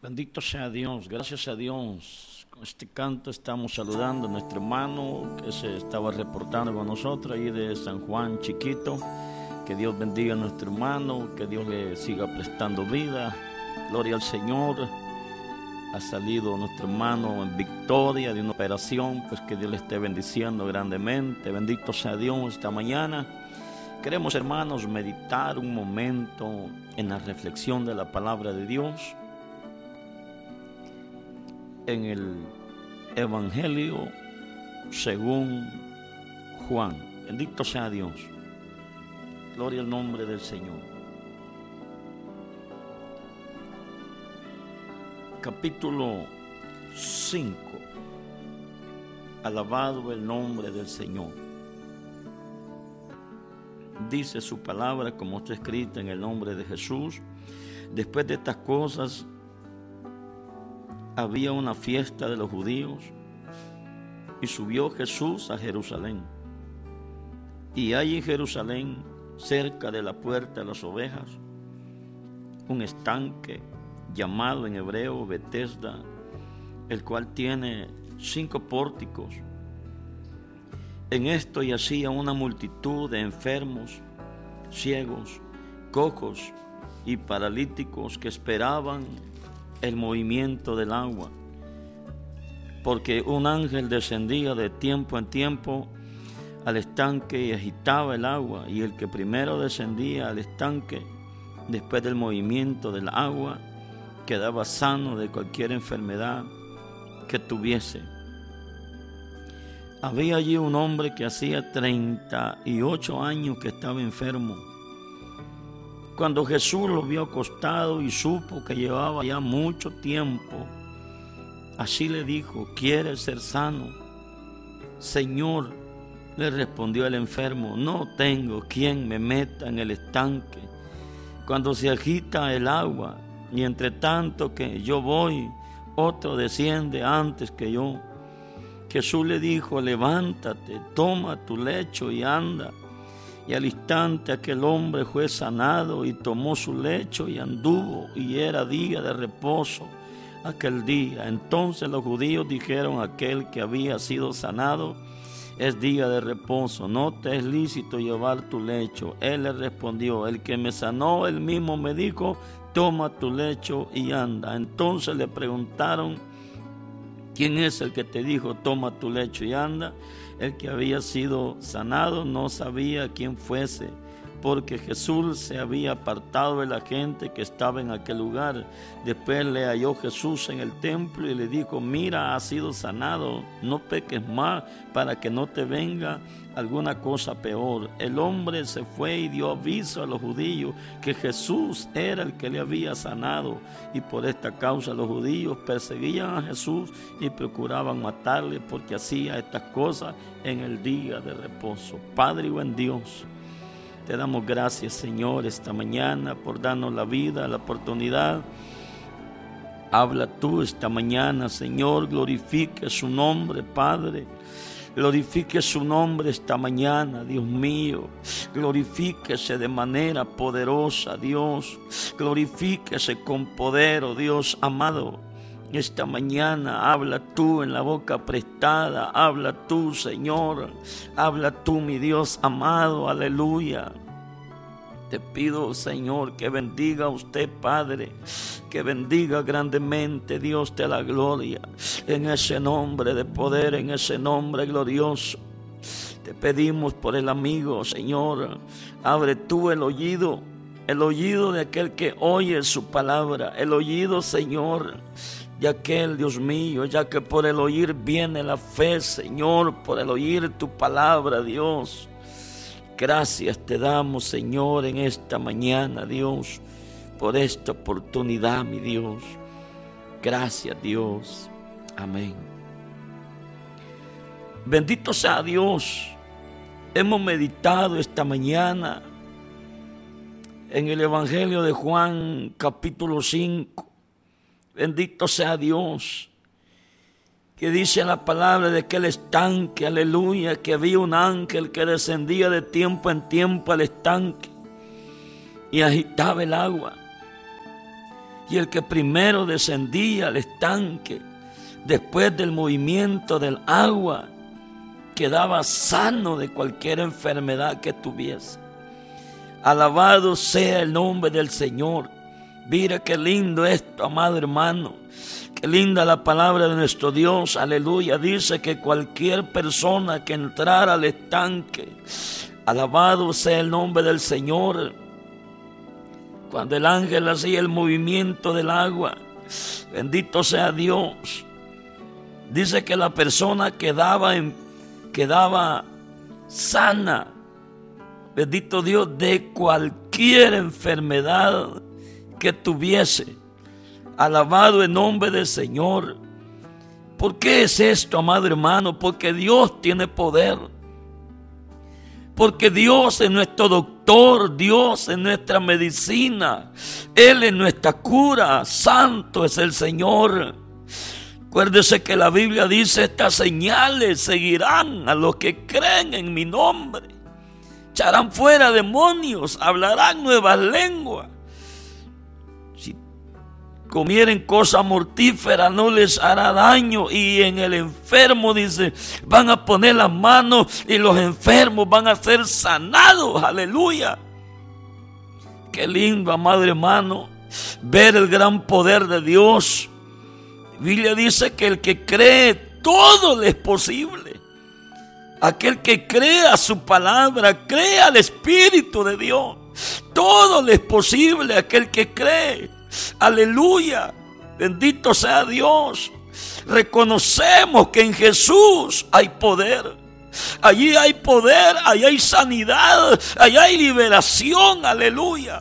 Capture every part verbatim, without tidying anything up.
Bendito sea Dios, gracias a Dios. Con este canto estamos saludando a nuestro hermano que se estaba reportando con nosotros ahí de San Juan Chiquito. Que Dios bendiga a nuestro hermano, que Dios le siga prestando vida. Gloria al Señor. Ha salido nuestro hermano en victoria de una operación, pues que Dios le esté bendiciendo grandemente. Bendito sea Dios esta mañana. Queremos, hermanos, meditar un momento en la reflexión de la palabra de Dios. En el Evangelio según Juan. Bendito sea Dios. Gloria al nombre del Señor. Capítulo cinco. Alabado el nombre del Señor. Dice su palabra, como está escrita en el nombre de Jesús. Después de estas cosas, había una fiesta de los judíos y subió Jesús a Jerusalén. Y hay en Jerusalén, cerca de la puerta de las ovejas, un estanque llamado en hebreo Betesda, el cual tiene cinco pórticos. En esto yacía una multitud de enfermos, ciegos, cojos y paralíticos que esperaban el movimiento del agua, porque un ángel descendía de tiempo en tiempo al estanque y agitaba el agua, y el que primero descendía al estanque después del movimiento del agua quedaba sano de cualquier enfermedad que tuviese. Había allí un hombre que hacía treinta y ocho años que estaba enfermo. Cuando Jesús lo vio acostado y supo que llevaba ya mucho tiempo, así le dijo: ¿quieres ser sano? Señor, le respondió el enfermo, no tengo quien me meta en el estanque cuando se agita el agua, y entre tanto que yo voy, otro desciende antes que yo. Jesús le dijo: levántate, toma tu lecho y anda. Y al instante aquel hombre fue sanado y tomó su lecho y anduvo, y era día de reposo aquel día. Entonces los judíos dijeron a aquel que había sido sanado: es día de reposo, no te es lícito llevar tu lecho. Él le respondió: el que me sanó, él mismo me dijo: toma tu lecho y anda. Entonces le preguntaron: ¿quién es el que te dijo toma tu lecho y anda? El que había sido sanado no sabía quién fuese, porque Jesús se había apartado de la gente que estaba en aquel lugar. Después le halló Jesús en el templo y le dijo: mira, has sido sanado, no peques más para que no te venga alguna cosa peor. El hombre se fue y dio aviso a los judíos que Jesús era el que le había sanado, y por esta causa los judíos perseguían a Jesús y procuraban matarle, porque hacía estas cosas en el día de reposo. Padre y buen Dios, te damos gracias, Señor, esta mañana por darnos la vida, la oportunidad. Habla tú esta mañana, Señor, glorifique su nombre, Padre. Glorifique su nombre esta mañana, Dios mío. Glorifíquese de manera poderosa, Dios. Glorifíquese con poder, oh Dios amado. Esta mañana habla tú en la boca prestada. Habla tú, Señor. Habla tú, mi Dios amado. Aleluya. Te pido, Señor, que bendiga a usted, Padre, que bendiga grandemente, Dios de la gloria, en ese nombre de poder, en ese nombre glorioso. Te pedimos por el amigo, Señor, abre tú el oído, el oído de aquel que oye su palabra, el oído, Señor, de aquel, Dios mío, ya que por el oír viene la fe, Señor, por el oír tu palabra, Dios. Gracias te damos, Señor, en esta mañana, Dios, por esta oportunidad, mi Dios. Gracias, Dios. Amén. Bendito sea Dios. Hemos meditado esta mañana en el Evangelio de Juan, capítulo cinco. Bendito sea Dios. Que dice la palabra de aquel estanque, aleluya, que había un ángel que descendía de tiempo en tiempo al estanque y agitaba el agua. Y el que primero descendía al estanque, después del movimiento del agua, quedaba sano de cualquier enfermedad que tuviese. Alabado sea el nombre del Señor. Mira qué lindo esto, amado hermano. Qué linda la palabra de nuestro Dios. Aleluya. Dice que cualquier persona que entrara al estanque, alabado sea el nombre del Señor. Cuando el ángel hacía el movimiento del agua, bendito sea Dios. Dice que la persona quedaba, en, quedaba sana. Bendito Dios, de cualquier enfermedad que tuviese. Alabado el nombre del Señor. ¿Por qué es esto, amado hermano? Porque Dios tiene poder. Porque Dios es nuestro doctor, Dios es nuestra medicina, Él es nuestra cura, santo es el Señor. Acuérdese que la Biblia dice: estas señales seguirán a los que creen en mi nombre. Echarán fuera demonios, hablarán nuevas lenguas. Si comieren cosa mortífera no les hará daño. Y en el enfermo dice, van a poner las manos y los enfermos van a ser sanados. Aleluya. Qué lindo, amado hermano, ver el gran poder de Dios. La Biblia dice que el que cree, todo le es posible. Aquel que crea su palabra, cree al Espíritu de Dios, todo le es posible a aquel que cree. Aleluya, bendito sea Dios. Reconocemos que en Jesús hay poder. Allí hay poder, allí hay sanidad, allí hay liberación. Aleluya.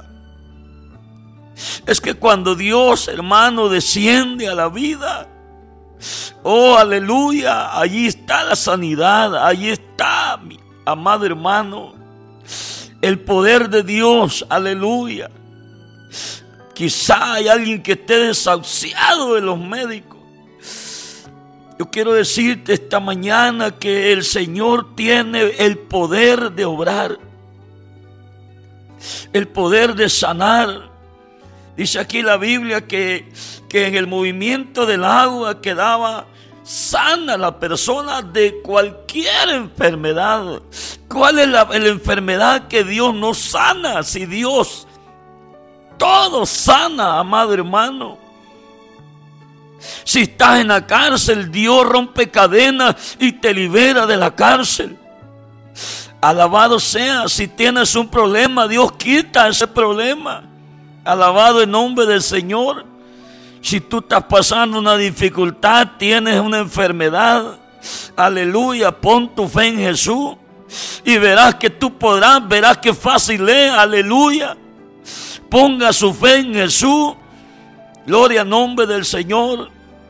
Es que cuando Dios, hermano, desciende a la vida, oh, aleluya, allí está la sanidad, allí está, mi amado hermano, el poder de Dios. Aleluya. Quizá hay alguien que esté desahuciado de los médicos. Yo quiero decirte esta mañana que el Señor tiene el poder de obrar, el poder de sanar. Dice aquí la Biblia que, que en el movimiento del agua quedaba sana la persona de cualquier enfermedad. ¿Cuál es la, la enfermedad que Dios no sana? Si Dios todo sana, amado hermano. Si estás en la cárcel, Dios rompe cadenas y te libera de la cárcel. Alabado sea. Si tienes un problema, Dios quita ese problema. Alabado el nombre del Señor. Si tú estás pasando una dificultad, tienes una enfermedad, aleluya, pon tu fe en Jesús y verás que tú podrás, verás que fácil es. Aleluya. Ponga su fe en Jesús. Gloria al nombre del Señor.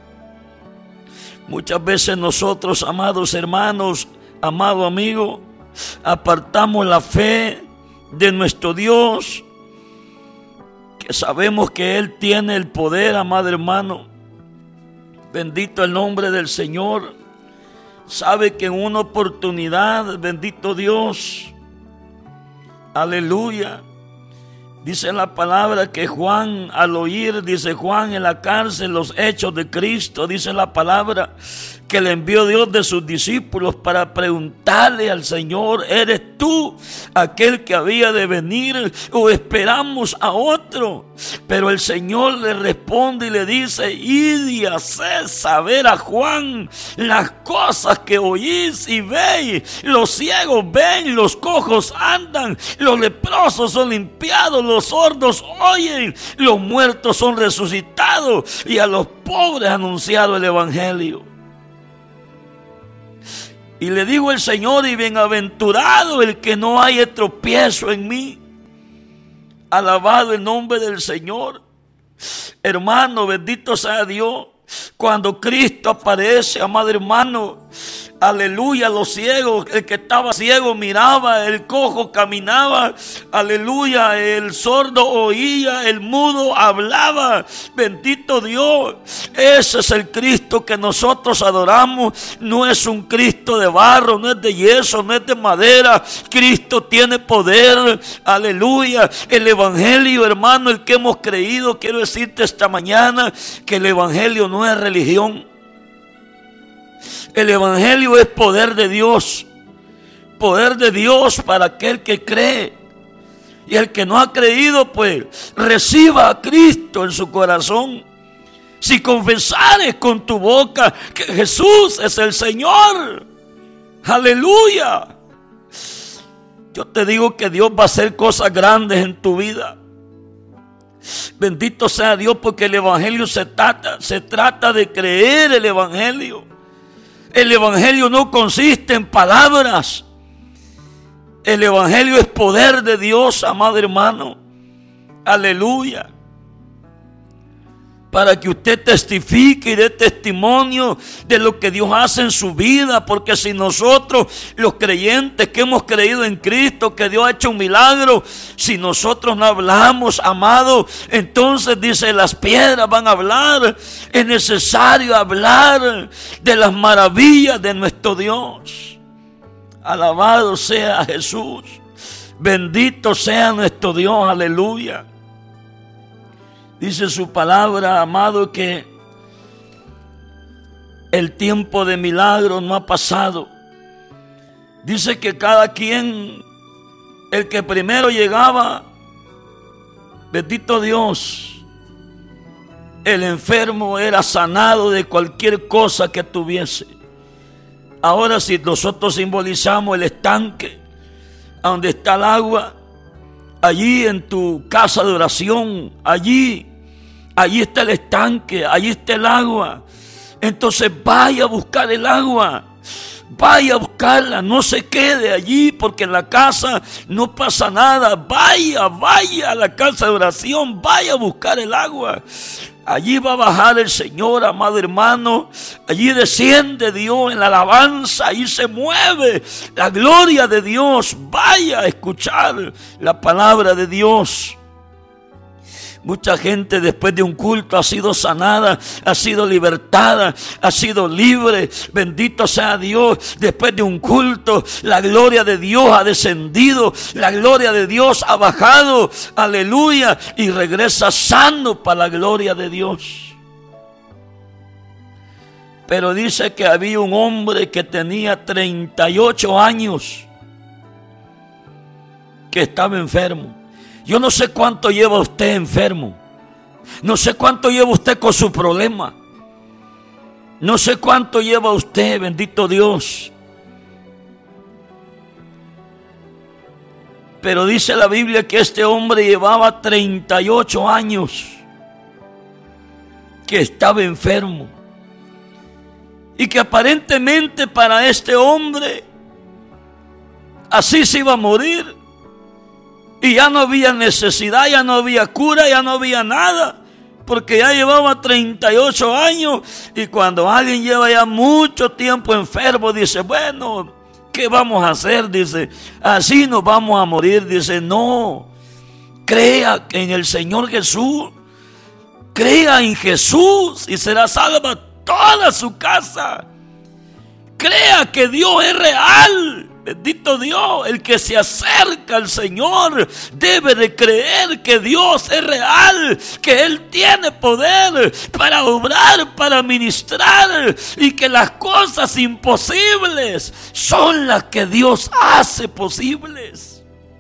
Muchas veces nosotros, amados hermanos, amado amigo, apartamos la fe de nuestro Dios, que sabemos que Él tiene el poder, amado hermano. Bendito el nombre del Señor. Sabe que en una oportunidad, bendito Dios, aleluya, dice la palabra que Juan, al oír, dice Juan en la cárcel, los hechos de Cristo, dice la palabra que le envió Dios de sus discípulos para preguntarle al Señor: ¿eres tú aquel que había de venir o esperamos a otro? Pero el Señor le responde y le dice: id y haced saber a Juan las cosas que oís y veis. Los ciegos ven, los cojos andan, los leprosos son limpiados, los sordos oyen, los muertos son resucitados y a los pobres anunciado el evangelio. Y le dijo el Señor: y bienaventurado el que no haya tropiezo en mí. Alabado el nombre del Señor. Hermano, bendito sea Dios. Cuando Cristo aparece, amado hermano, Aleluya, los ciegos, el que estaba ciego miraba, el cojo caminaba. Aleluya, el sordo oía, el mudo hablaba. Bendito Dios. Ese es el Cristo que nosotros adoramos. No es un Cristo de barro, no es de yeso, no es de madera. Cristo tiene poder. Aleluya. El evangelio, hermano, el que hemos creído, quiero decirte esta mañana que el evangelio no es religión. El evangelio es poder de Dios. Poder de Dios para aquel que cree. Y el que no ha creído, pues reciba a Cristo en su corazón. Si confesares con tu boca que Jesús es el Señor. Aleluya. Yo te digo que Dios va a hacer cosas grandes en tu vida. Bendito sea Dios, porque el evangelio se trata, se trata de creer el evangelio. El evangelio no consiste en palabras. El evangelio es poder de Dios, amado hermano. Aleluya. Para que usted testifique y dé testimonio de lo que Dios hace en su vida. Porque si nosotros, los creyentes que hemos creído en Cristo, que Dios ha hecho un milagro, si nosotros no hablamos, amado, entonces dice, las piedras van a hablar. Es necesario hablar de las maravillas de nuestro Dios. Alabado sea Jesús. Bendito sea nuestro Dios. Aleluya. Dice su palabra, amado, que el tiempo de milagro no ha pasado. Dice que cada quien, el que primero llegaba, bendito Dios, el enfermo era sanado de cualquier cosa que tuviese. Ahora, si nosotros simbolizamos el estanque, donde está el agua, allí en tu casa de oración, allí, allí está el estanque, allí está el agua. Entonces vaya a buscar el agua, vaya a buscarla, no se quede allí porque en la casa no pasa nada. Vaya, vaya a la casa de oración, vaya a buscar el agua. Allí va a bajar el Señor, amado hermano. Allí desciende Dios en la alabanza. Allí se mueve la gloria de Dios. Vaya a escuchar la palabra de Dios. Mucha gente después de un culto ha sido sanada, ha sido libertada, ha sido libre. Bendito sea Dios. Después de un culto, la gloria de Dios ha descendido, la gloria de Dios ha bajado. Aleluya. Y regresa sano para la gloria de Dios. Pero dice que había un hombre que tenía treinta y ocho años que estaba enfermo. Yo no sé cuánto lleva usted enfermo. No sé cuánto lleva usted con su problema. No sé cuánto lleva usted, bendito Dios. Pero dice la Biblia que este hombre llevaba treinta y ocho años que estaba enfermo. Y que aparentemente para este hombre así se iba a morir. Y ya no había necesidad, ya no había cura, ya no había nada. Porque ya llevaba treinta y ocho años. Y cuando alguien lleva ya mucho tiempo enfermo, dice, bueno, ¿qué vamos a hacer? Dice, así nos vamos a morir. Dice, no, crea en el Señor Jesús. Crea en Jesús y será salva toda su casa. Crea que Dios es real. Bendito Dios, el que se acerca al Señor debe de creer que Dios es real, que Él tiene poder para obrar, para ministrar, y que las cosas imposibles son las que Dios hace posibles.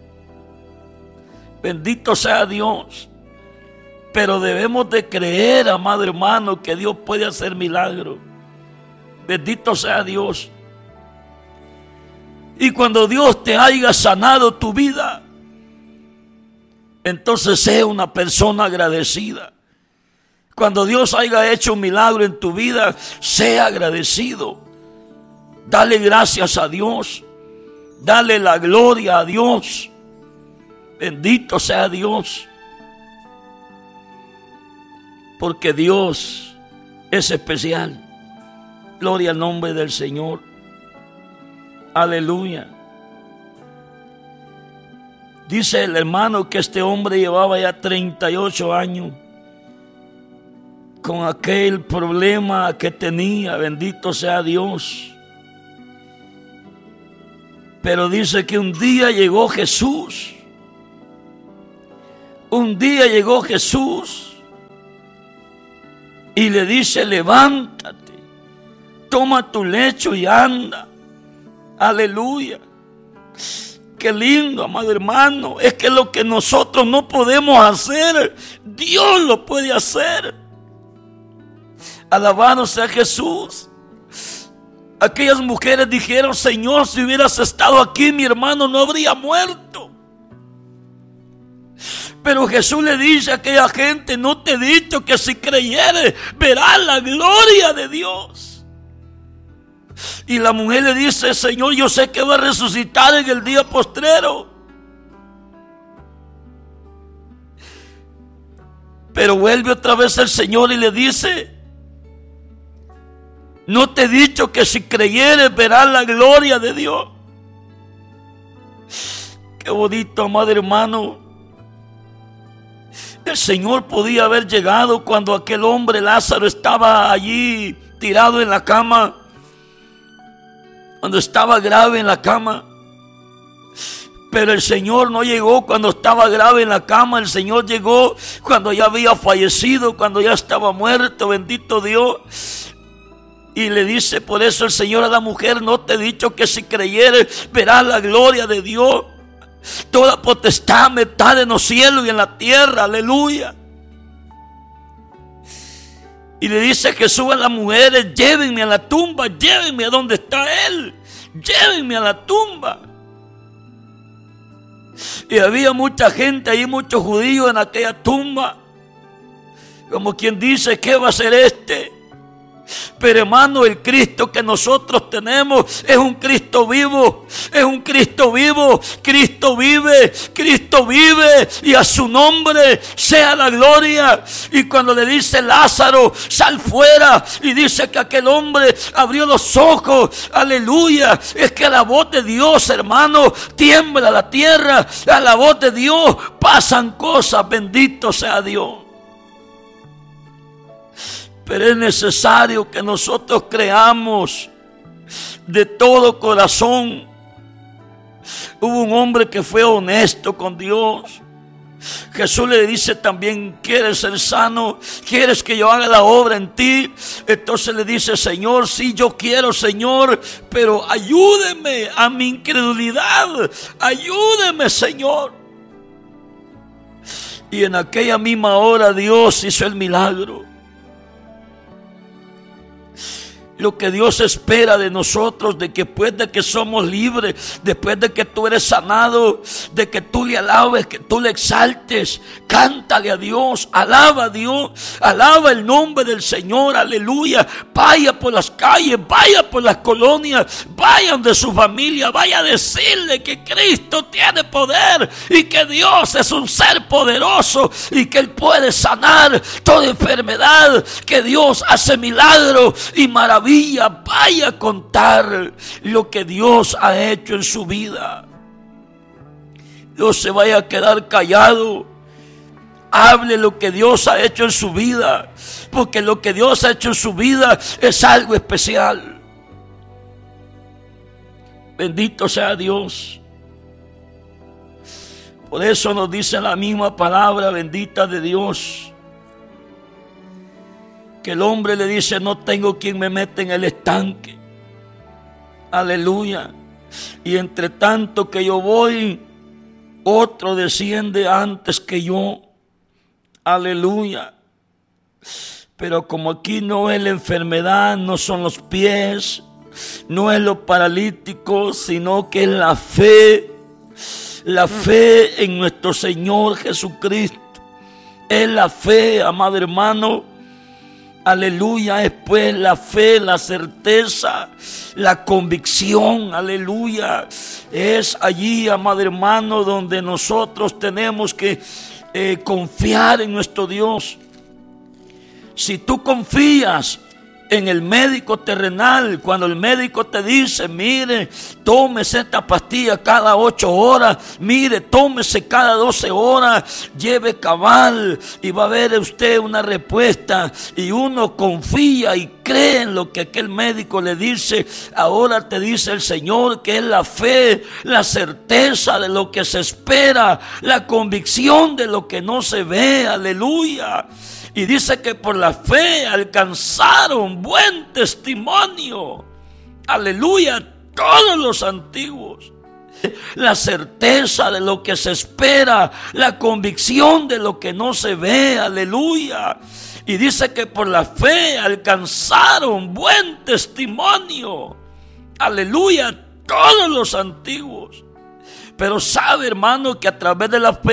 Bendito sea Dios. Pero debemos de creer, amado hermano, que Dios puede hacer milagros. Bendito sea Dios. Y cuando Dios te haya sanado tu vida, entonces sea una persona agradecida. Cuando Dios haya hecho un milagro en tu vida, sea agradecido. Dale gracias a Dios. Dale la gloria a Dios. Bendito sea Dios. Porque Dios es especial. Gloria al nombre del Señor. Aleluya. Dice el hermano que este hombre llevaba ya treinta y ocho años con aquel problema que tenía, bendito sea Dios. Pero dice que un día llegó Jesús. Un día llegó Jesús y le dice: levántate, toma tu lecho y anda. Aleluya. Qué lindo, amado hermano. Es que lo que nosotros no podemos hacer, Dios lo puede hacer. Alabado sea Jesús. Aquellas mujeres dijeron: Señor, si hubieras estado aquí, mi hermano no habría muerto. Pero Jesús le dice a aquella gente: no te he dicho que si creyeres verás la gloria de Dios. Y la mujer le dice: Señor, yo sé que va a resucitar en el día postrero. Pero vuelve otra vez el Señor y le dice: no te he dicho que si creyeres verás la gloria de Dios. Qué bonito, amado hermano. El Señor podía haber llegado cuando aquel hombre Lázaro estaba allí tirado en la cama, cuando estaba grave en la cama. Pero el Señor no llegó cuando estaba grave en la cama. El Señor llegó cuando ya había fallecido, cuando ya estaba muerto, bendito Dios. Y le dice por eso el Señor a la mujer: no te he dicho que si creyeres verás la gloria de Dios. Toda potestad me está en los cielos y en la tierra. Aleluya. Y le dice Jesús a las mujeres: llévenme a la tumba, llévenme a donde está Él, llévenme a la tumba. Y había mucha gente ahí, muchos judíos en aquella tumba, como quien dice: ¿qué va a hacer este? Pero hermano, el Cristo que nosotros tenemos es un Cristo vivo, es un Cristo vivo. Cristo vive, Cristo vive, y a su nombre sea la gloria. Y cuando le dice: Lázaro, sal fuera, y dice que aquel hombre abrió los ojos, aleluya, es que a la voz de Dios, hermano, tiembla la tierra. A la voz de Dios pasan cosas, bendito sea Dios. Pero es necesario que nosotros creamos de todo corazón. Hubo un hombre que fue honesto con Dios. Jesús le dice también: ¿quieres ser sano? ¿Quieres que yo haga la obra en ti? Entonces le dice: Señor, sí, yo quiero, Señor, pero ayúdeme a mi incredulidad. Ayúdeme, Señor. Y en aquella misma hora Dios hizo el milagro. Lo que Dios espera de nosotros, de que después de que somos libres, después de que tú eres sanado, de que tú le alabes, que tú le exaltes, cántale a Dios, alaba a Dios, alaba el nombre del Señor, aleluya. Vaya por las calles, vaya por las colonias, vayan de su familia, vaya a decirle que Cristo tiene poder y que Dios es un ser poderoso y que Él puede sanar toda enfermedad, que Dios hace milagros y maravillas. Vaya a contar lo que Dios ha hecho en su vida. No se vaya a quedar callado. Hable lo que Dios ha hecho en su vida, porque lo que Dios ha hecho en su vida es algo especial. Bendito sea Dios. Por eso nos dice la misma palabra bendita de Dios, que el hombre le dice: no tengo quien me meta en el estanque. Aleluya. Y entre tanto que yo voy, otro desciende antes que yo. Aleluya. Pero como aquí no es la enfermedad, no son los pies, no es lo paralítico, sino que es la fe. La fe en nuestro Señor Jesucristo. Es la fe, amado hermano. Aleluya, es pues la fe, la certeza, la convicción, aleluya. Es allí, amado hermano, donde nosotros tenemos que eh, confiar en nuestro Dios. Si tú confías en el médico terrenal, cuando el médico te dice, mire, tómese esta pastilla cada ocho horas, mire, tómese cada doce horas, lleve cabal y va a ver usted una respuesta, y uno confía y cree en lo que aquel médico le dice. Ahora te dice el Señor que es la fe, la certeza de lo que se espera, la convicción de lo que no se ve. Aleluya. Y dice que por la fe alcanzaron buen testimonio. Aleluya, todos los antiguos. La certeza de lo que se espera, la convicción de lo que no se ve. Aleluya. Y dice que por la fe alcanzaron buen testimonio. Aleluya, todos los antiguos. Pero sabe, hermano, que a través de la fe